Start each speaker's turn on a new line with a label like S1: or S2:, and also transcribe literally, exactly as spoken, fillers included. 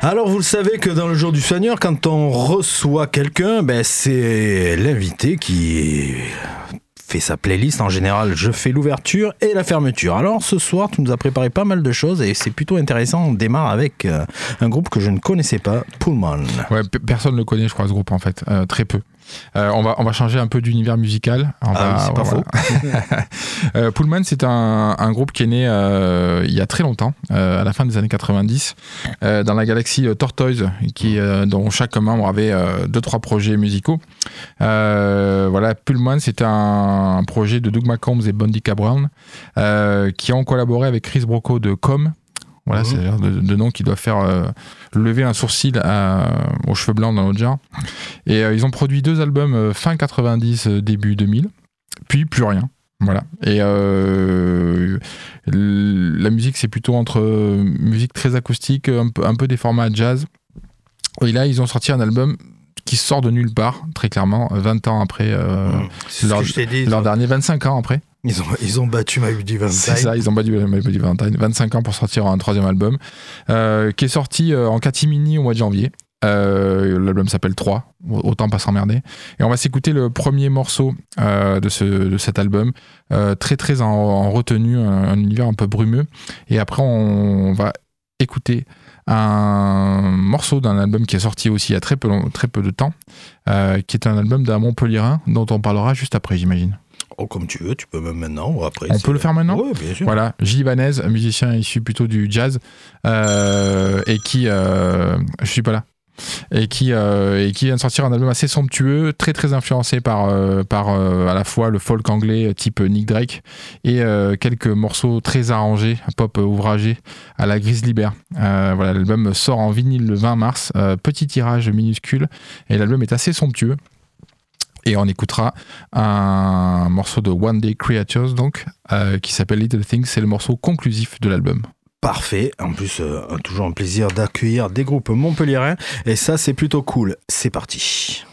S1: Alors vous le savez que dans le jour du Seigneur, quand on reçoit quelqu'un, ben, c'est l'invité qui fait sa playlist. En général, je fais l'ouverture et la fermeture. Alors ce soir, tu nous as préparé pas mal de choses et c'est plutôt intéressant. On démarre avec euh, un groupe que je ne connaissais pas, Pullman.
S2: Ouais, p- personne ne le connaît, je crois, ce groupe en fait, euh, très peu. Euh, on va on va changer un peu d'univers musical. On
S1: ah
S2: va,
S1: oui, c'est pas
S2: voilà. faux. euh, Pullman, c'est un, un groupe qui est né euh, il y a très longtemps, euh, à la fin des années quatre-vingt-dix, euh, dans la galaxie euh, Tortoise, qui euh, dont chaque membre avait euh, deux trois projets musicaux. Euh, voilà, Pullman, c'était un, un projet de Doug McCombs et Bondi Brown, euh, qui ont collaboré avec Chris Brocco de Com. Voilà, mmh. c'est le genre de, de nom qui doit faire euh, lever un sourcil à, aux cheveux blancs dans notre genre. Et euh, ils ont produit deux albums euh, fin quatre-vingt-dix, euh, début deux mille, puis plus rien. Voilà. Et euh, la musique, c'est plutôt entre euh, musique très acoustique, un peu, un peu des formats jazz. Et là, ils ont sorti un album qui sort de nulle part, très clairement, vingt ans après euh, mmh. leur, dit, leur dernier, vingt-cinq ans après.
S1: Ils ont, ils ont battu My Bloody Valentine.
S2: C'est ça, ils ont battu My Bloody Valentine. vingt-cinq ans pour sortir un troisième album, euh, qui est sorti euh, en catimini au mois de janvier. Euh, l'album s'appelle trois, autant pas s'emmerder. Et on va s'écouter le premier morceau euh, de, ce, de cet album, euh, très très en, en retenue, un, un univers un peu brumeux. Et après, on, on va écouter un morceau d'un album qui est sorti aussi il y a très peu, très peu de temps, euh, qui est un album d'un Montpellierin dont on parlera juste après, j'imagine.
S1: Oh, comme tu veux, tu peux même maintenant ou après.
S2: On peut le faire maintenant ?
S1: Oui, bien sûr.
S2: Voilà, Gilles Ibanez, un musicien issu plutôt du jazz, euh, et qui... Euh, je suis pas là. Et qui, euh, et qui vient de sortir un album assez somptueux, très très influencé par, euh, par euh, à la fois le folk anglais type Nick Drake et euh, quelques morceaux très arrangés, pop ouvragé à la Grizzly Bear. Euh, voilà, l'album sort en vinyle le vingt mars, euh, petit tirage minuscule, et l'album est assez somptueux. Et on écoutera un morceau de One Day Creatures, donc, euh, qui s'appelle Little Things. C'est le morceau conclusif de l'album.
S1: Parfait. En plus, euh, toujours un plaisir d'accueillir des groupes montpelliérains. Et ça, c'est plutôt cool. C'est parti.